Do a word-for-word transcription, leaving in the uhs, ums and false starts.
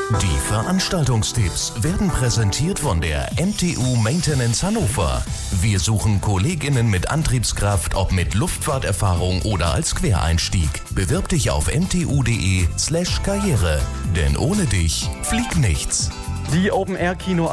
Die Veranstaltungstipps werden präsentiert von der M T U Maintenance Hannover. Wir suchen KollegInnen mit Antriebskraft, ob mit Luftfahrterfahrung oder als Quereinstieg. Bewirb dich auf mtu.de slash Karriere. Denn ohne dich fliegt nichts. Die Open-Air-Kino